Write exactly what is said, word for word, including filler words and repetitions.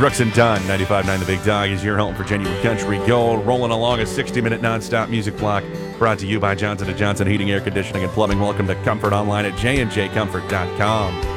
Brooks and Dunn, ninety-five point nine The Big Dog is your home for genuine country gold. Rolling along a sixty-minute nonstop music block brought to you by Johnson and Johnson Heating, Air Conditioning, and Plumbing. Welcome to Comfort Online at j and j comfort dot com.